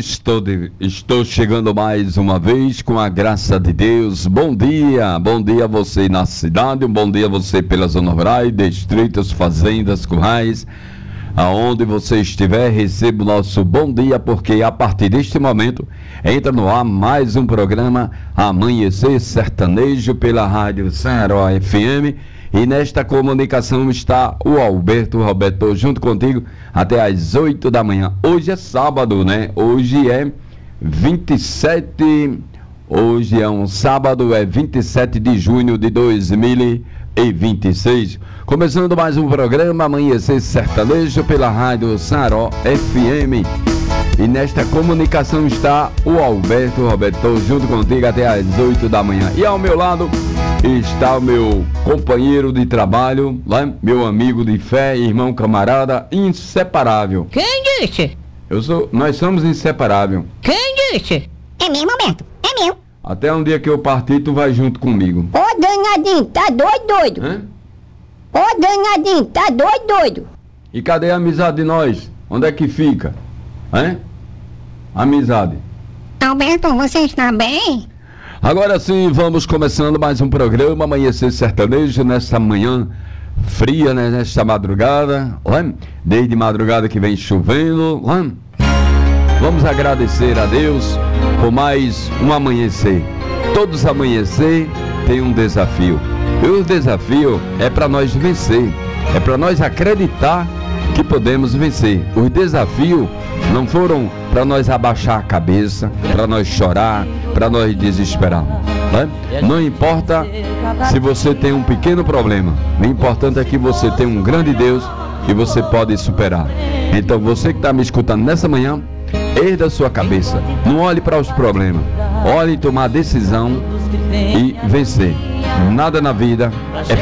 Estou chegando mais uma vez com a graça de Deus. Bom dia a você na cidade, um bom dia a você pela zona rural, distritos, fazendas, currais, aonde você estiver, receba o nosso bom dia, porque a partir deste momento entra no ar mais um programa Amanhecer Sertanejo pela Rádio Sanaró FM. E nesta comunicação está o Roberto, junto contigo até às 8 da manhã. Hoje é sábado, né? Hoje é 27 de junho de 2026. Começando mais um programa Amanhecer Sertanejo pela Rádio Sanaró FM. E nesta comunicação está o Roberto, junto contigo até às 8 da manhã. E ao meu lado está o meu companheiro de trabalho, meu amigo de fé, irmão, camarada, inseparável. Quem disse? Nós somos inseparáveis. Quem disse? É mesmo, Roberto? É meu. Até um dia que eu partir, tu vai junto comigo. Ô, danadinho, tá doido? Hã? Ô, danadinho, tá doido? E cadê a amizade de nós? Onde é que fica? Hein? Amizade. Alberto, você está bem? Agora sim, vamos começando mais um programa Amanhecer Sertanejo nessa manhã fria, né? Nesta madrugada, desde madrugada que vem chovendo. Vamos agradecer a Deus por mais um amanhecer. Todos amanhecer tem um desafio. E o desafio é para nós vencer, é para nós acreditar que podemos vencer. Os desafios não foram para nós abaixar a cabeça, para nós chorar, para nós desesperar. Não importa se você tem um pequeno problema, o importante é que você tem um grande Deus e você pode superar. Então você que está me escutando nessa manhã, erga a sua cabeça, não olhe para os problemas, olhe em tomar decisão e vencer. Nada na vida é